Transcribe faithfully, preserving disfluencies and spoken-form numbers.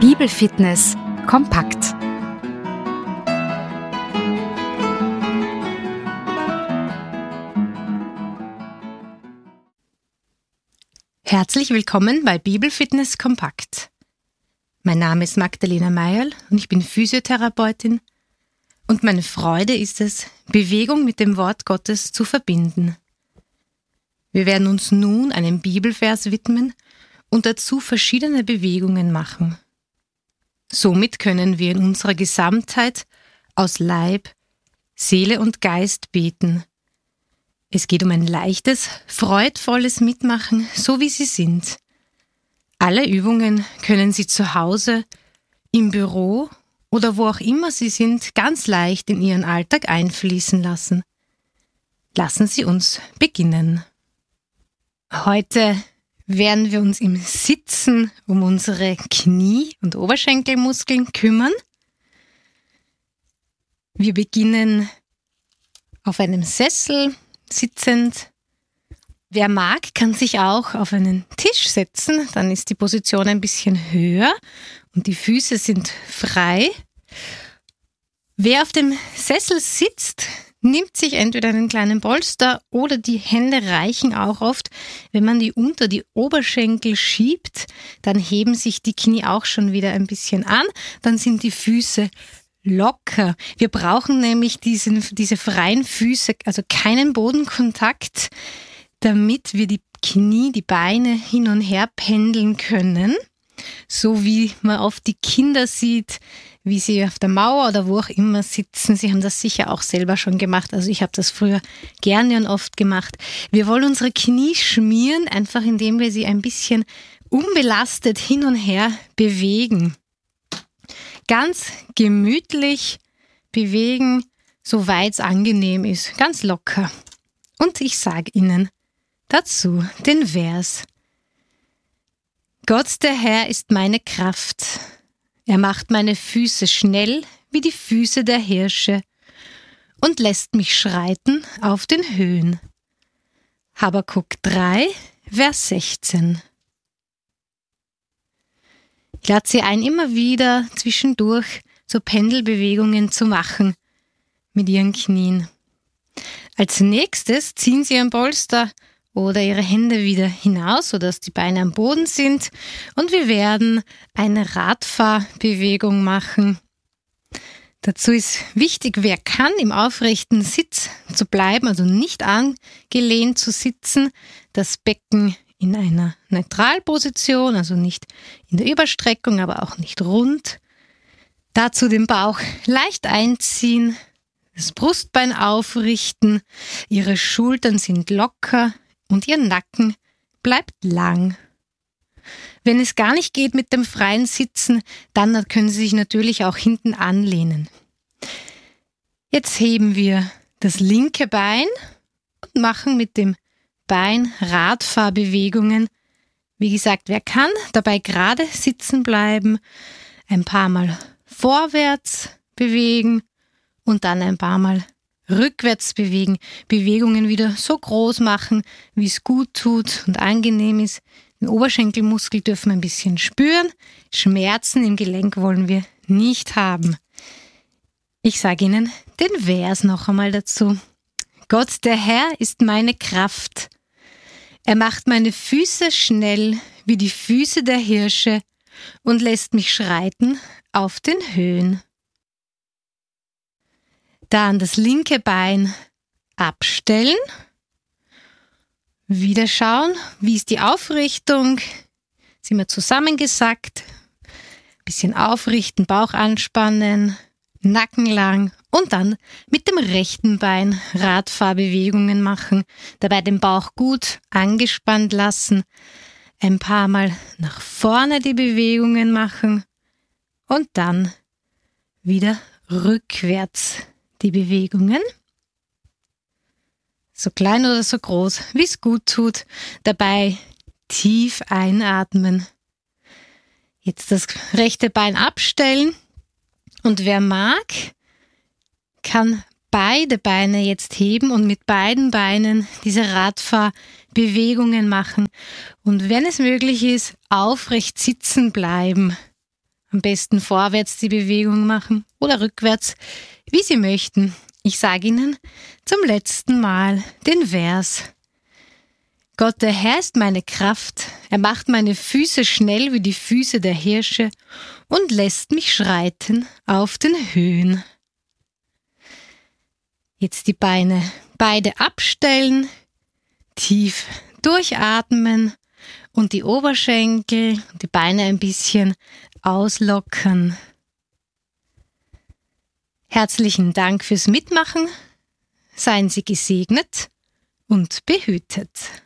Bibelfitness kompakt. Herzlich willkommen bei Bibelfitness kompakt. Mein Name ist Magdalena Meierl und ich bin Physiotherapeutin und meine Freude ist es, Bewegung mit dem Wort Gottes zu verbinden. Wir werden uns nun einem Bibelvers widmen und dazu verschiedene Bewegungen machen. Somit können wir in unserer Gesamtheit aus Leib, Seele und Geist beten. Es geht um ein leichtes, freudvolles Mitmachen, so wie Sie sind. Alle Übungen können Sie zu Hause, im Büro oder wo auch immer Sie sind, ganz leicht in Ihren Alltag einfließen lassen. Lassen Sie uns beginnen. Heute werden wir uns im Sitzen um unsere Knie- und Oberschenkelmuskeln kümmern. Wir beginnen auf einem Sessel sitzend. Wer mag, kann sich auch auf einen Tisch setzen, dann ist die Position ein bisschen höher und die Füße sind frei. Wer auf dem Sessel sitzt, nimmt sich entweder einen kleinen Polster oder die Hände reichen auch oft. Wenn man die unter die Oberschenkel schiebt, dann heben sich die Knie auch schon wieder ein bisschen an. Dann sind die Füße locker. Wir brauchen nämlich diesen, diese freien Füße, also keinen Bodenkontakt, damit wir die Knie, die Beine hin und her pendeln können. So wie man oft die Kinder sieht, wie sie auf der Mauer oder wo auch immer sitzen. Sie haben das sicher auch selber schon gemacht. Also ich habe das früher gerne und oft gemacht. Wir wollen unsere Knie schmieren, einfach indem wir sie ein bisschen unbelastet hin und her bewegen. Ganz gemütlich bewegen, soweit es angenehm ist. Ganz locker. Und ich sage Ihnen dazu den Vers. Gott, der Herr, ist meine Kraft. Er macht meine Füße schnell wie die Füße der Hirsche und lässt mich schreiten auf den Höhen. Habakuk drei, Vers sechzehn. Ich lade Sie ein, immer wieder zwischendurch so Pendelbewegungen zu machen mit Ihren Knien. Als nächstes ziehen Sie Ihren Polster oder Ihre Hände wieder hinaus, sodass die Beine am Boden sind. Und wir werden eine Radfahrbewegung machen. Dazu ist wichtig, wer kann, im aufrechten Sitz zu bleiben, also nicht angelehnt zu sitzen. Das Becken in einer Neutralposition, also nicht in der Überstreckung, aber auch nicht rund. Dazu den Bauch leicht einziehen, das Brustbein aufrichten, Ihre Schultern sind locker und Ihr Nacken bleibt lang. Wenn es gar nicht geht mit dem freien Sitzen, dann können Sie sich natürlich auch hinten anlehnen. Jetzt heben wir das linke Bein und machen mit dem Bein Radfahrbewegungen. Wie gesagt, wer kann, dabei gerade sitzen bleiben, ein paar Mal vorwärts bewegen und dann ein paar Mal rückwärts bewegen, Bewegungen wieder so groß machen, wie es gut tut und angenehm ist. Den Oberschenkelmuskel dürfen wir ein bisschen spüren. Schmerzen im Gelenk wollen wir nicht haben. Ich sage Ihnen den Vers noch einmal dazu. Gott, der Herr, ist meine Kraft. Er macht meine Füße schnell wie die Füße der Hirsche und lässt mich schreiten auf den Höhen. Dann das linke Bein abstellen. Wieder schauen, wie ist die Aufrichtung. Sind wir zusammengesackt. Bisschen aufrichten, Bauch anspannen, Nacken lang und dann mit dem rechten Bein Radfahrbewegungen machen. Dabei den Bauch gut angespannt lassen. Ein paar Mal nach vorne die Bewegungen machen und dann wieder rückwärts die Bewegungen. So klein oder so groß, wie es gut tut. Dabei tief einatmen. Jetzt das rechte Bein abstellen. Und wer mag, kann beide Beine jetzt heben und mit beiden Beinen diese Radfahrbewegungen machen. Und wenn es möglich ist, aufrecht sitzen bleiben. Am besten vorwärts die Bewegung machen oder rückwärts, wie Sie möchten. Ich sage Ihnen zum letzten Mal den Vers. Gott, der Herr ist meine Kraft, er macht meine Füße schnell wie die Füße der Hirsche und lässt mich schreiten auf den Höhen. Jetzt die Beine beide abstellen, tief durchatmen und die Oberschenkel, die Beine ein bisschen auslockern. Herzlichen Dank fürs Mitmachen, seien Sie gesegnet und behütet.